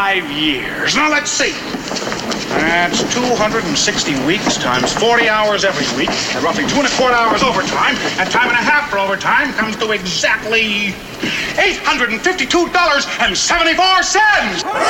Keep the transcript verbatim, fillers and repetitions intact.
five years. Now, let's see. That's two hundred sixty weeks times forty hours every week, and roughly two and a quarter hours overtime, and time and a half for overtime comes to exactly eight hundred fifty-two dollars and seventy-four cents.